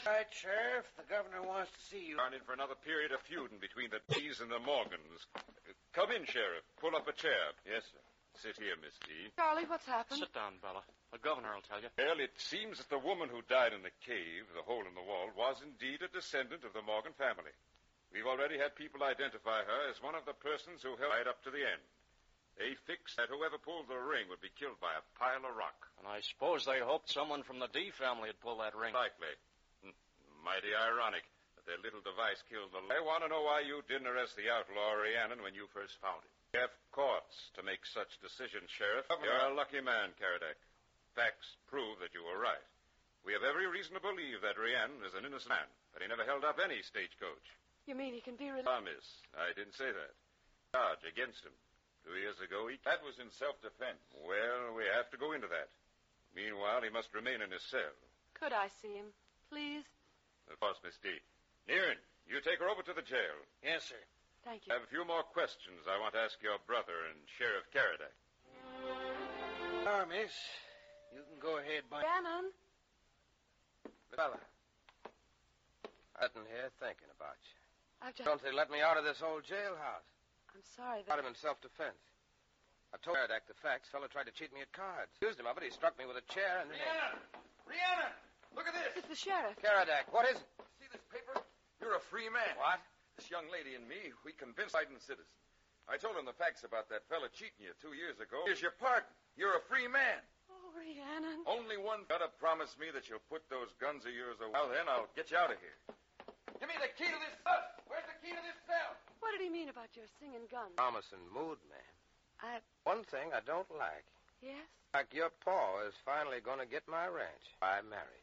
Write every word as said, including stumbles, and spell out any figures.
Right, Sheriff. The governor wants to see you. Starting for another period of feuding between the D's and the Morgans. Come in, Sheriff. Pull up a chair. Yes, sir. Sit here, Miss D. Charlie, what's happened? Sit down, Bella. The governor will tell you. Well, it seems that the woman who died in the cave, the hole in the wall, was indeed a descendant of the Morgan family. We've already had people identify her as one of the persons who held right up to the end. They fixed that whoever pulled the ring would be killed by a pile of rock. And I suppose they hoped someone from the D family had pulled that ring. Likely. Mighty ironic that their little device killed the... I want to know why you didn't arrest the outlaw Rhiannon when you first found him. We have courts to make such decisions, Sheriff. You're a lucky man, Karadak. Facts prove that you were right. We have every reason to believe that Rhiannon is an innocent man, but he never held up any stagecoach. You mean he can be released? Ah, miss, I didn't say that. Charge against him. Two years ago, he... That was in self-defense. Well, we have to go into that. Meanwhile, he must remain in his cell. Could I see him, please? Of course, Miss D. Nearin, you take her over to the jail. Yes, sir. Thank you. I have a few more questions I want to ask your brother and Sheriff Karadak. Now, miss, you can go ahead, boy. Rhiannon? Fella, sitting here thinking about you. I've just... Don't they let me out of this old jailhouse? I'm sorry that... Got him in self-defense. I told Karadak the facts. Fella tried to cheat me at cards. Accused him of it. He struck me with a chair and... Rhiannon! Rhiannon! Look at this! It's the sheriff. Karadak, what is it? See this paper? You're a free man. What? This young lady and me, we convinced Biden citizen. I told him the facts about that fella cheating you two years ago. Here's your pardon. You're a free man. Oh, Rhiannon. Only one gotta promise me that you'll put those guns of yours away. Well, then I'll get you out of here. Give me the key to this cell. Where's the key to this cell? What did he mean about your singing guns? Promising mood, man. I... One thing I don't like. Yes? Like your paw is finally going to get my ranch. I marry.